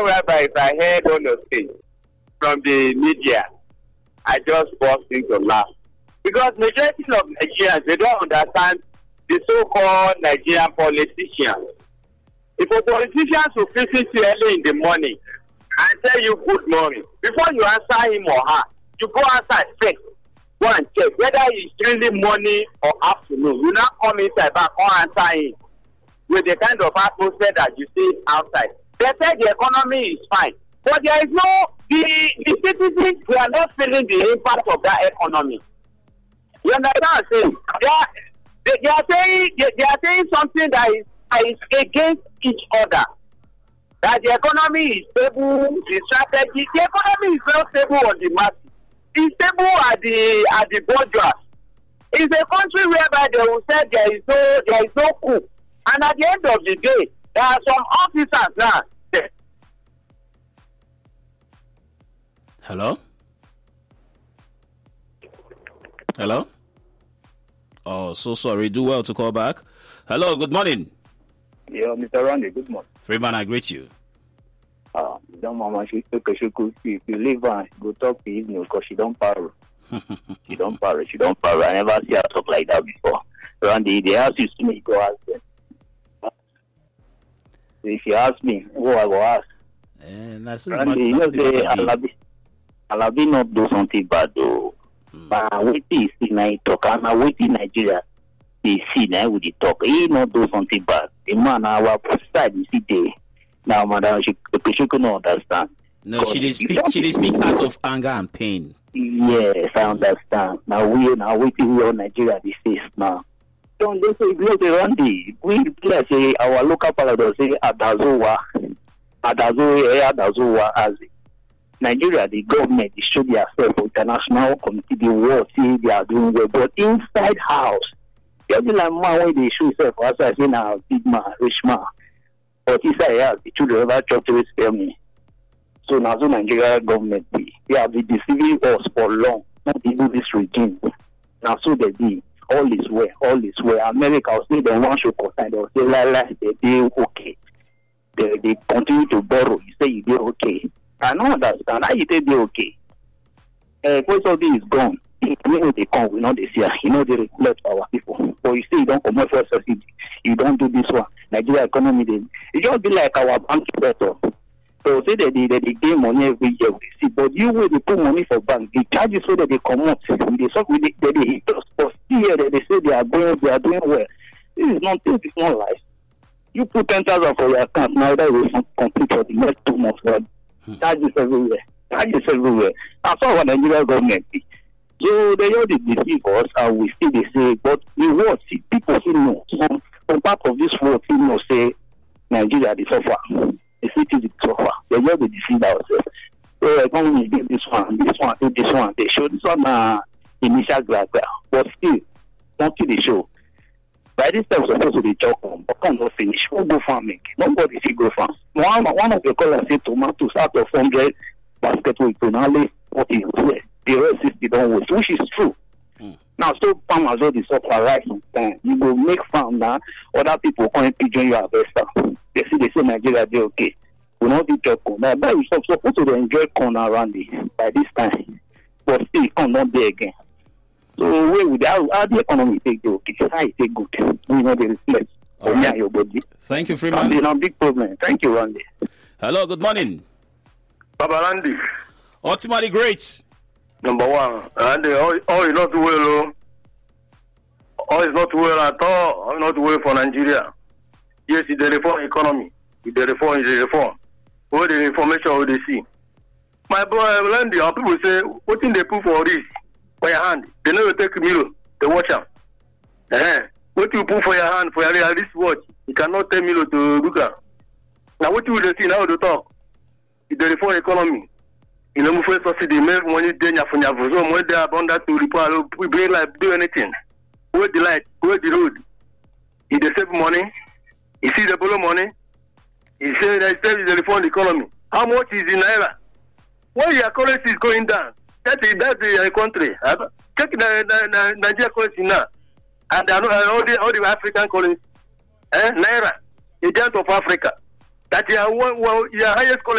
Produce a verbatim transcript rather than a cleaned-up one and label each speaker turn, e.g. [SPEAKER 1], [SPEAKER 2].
[SPEAKER 1] situation whereby if I heard all those things from the media, I just burst into laugh. Because majority of Nigerians, they don't understand the so-called Nigerian politicians. If a politician will visit you early in the morning and tell you good morning, before you answer him or her, you go outside first. Go and check whether it's really morning or afternoon. You now come inside back or answer him with the kind of atmosphere that you see outside. They say the economy is fine, but there is no, the, the citizens, they are not feeling the impact of that economy. You understand what I'm saying? They are, they, they are saying they, they are saying something that is, that is against each other. That the economy is stable, the strategy, the economy is not stable on the masses. It's stable at the at the bourgeois. It's a country whereby they will say there is no there is no coup. And at the end of the day, there are some officers now.
[SPEAKER 2] Hello? Hello? Oh, so sorry. Do well to call back. Hello, good morning.
[SPEAKER 3] Yeah, Mister Randy, good morning.
[SPEAKER 2] Freeman, I greet you.
[SPEAKER 3] Uh, don't mama, she took a should if you leave her, go talk to evening because she don't power. she don't power, she don't power. I never see her talk like that before. Randy, they ask you to me, go ask them. So if you ask me, who I go ask?
[SPEAKER 2] And that's
[SPEAKER 3] Randy, you know, say, Alabi, Alabi not do something bad though. Mm. But wait till see now talk, and I wait in Nigeria, they see now with the talk. He not do something bad. The man, our side, you see there. Now, madam, she, she couldn't understand.
[SPEAKER 2] No, she did speak. She did speak out of anger and pain.
[SPEAKER 3] Yes, I understand. Now we now waiting here in Nigeria this is now. Don't they say blow the Randy? We let's say our local paradox say Adazowa, Adazowa, Adazowa as Nigeria, the government they show themselves for international community, the world see they are doing well, but inside house, just like man when they show themselves outside say now big man, rich man. But inside here, the children ever try to spare me. So now, so Nigeria government, they, they have been deceiving us for long, not even this regime. Now, so they be, all is well, all is well. America will say they want to concern, they will say, la, la, they be okay. They, they continue to borrow, you say you be okay. I don't understand, how you say they okay? Uh, most of this is gone. You know they come, we know they see, you know they reflect our people. But you say you don't come for subsidy, you don't do this one. Nigeria economy, they, it just be like our bank sector. So say that they, they, they gain money every year, we see. But you will they put money for bank, they charge you so that they come out. They talk with they, they, they hit us. But still they, they say they are going, they are doing well. This is not this is not life. You put ten thousand for your account now, that will complete for the next two months. But charges everywhere, charges everywhere. That's all what the Nigeria government is. So they all deceive us, and we still they say, but the world, see, people still know. Some, some part of this world still know say Nigeria they suffer, the cities they suffer. They all they deceive ourselves. So economy get this one, this one, this one. They show this one uh, initial graph, but still, until they show. By this time, we're supposed to be joking, but come not finish. Who go farming? Nobody see go farm. One, one of the callers say tomatoes out of one hundred basket weight to only forty. The rest sixty don't waste, which is true. Mm. Now, so farmers all the suffer right sometimes. You go make farm now, other people come pigeon your harvester. They see they say Nigeria they okay. We not be joking. Now, but we supposed to enjoy corn around this by this time, but still come not there again. So where would how, how the economy take the okay? How it take good? We know the reflect on right. Your body.
[SPEAKER 2] Thank you, Freeman.
[SPEAKER 3] There's no big problem. Thank you, Randy.
[SPEAKER 2] Hello, good morning.
[SPEAKER 4] Baba Randy.
[SPEAKER 2] Ultimately great.
[SPEAKER 4] Number one, Randy, all, all is not well. All is not well at all. All not well for Nigeria. Yes, it's the reform economy. It's the reform, it's the reform. All the information we they see. My boy Randy, our people say, what thing they put for this? For your hand, they never take mirror, they watch them. Eh? What you put for your hand, for your this watch, you cannot tell me to look at. Now what you will see now to talk? It's the reform economy. You know, first subsidy, make money, then you have so money they abundant to report, we bring like do anything. Where the light, where the road. If they save money, you see the borrow money, you say they save the reform economy. How much is in Naira? Why your currency is going down? That is that's the country. Check the, the, the Nigeria currency now, and all the all the African currency. Eh, Naira, the giant of Africa. That is one, one, your highest currency.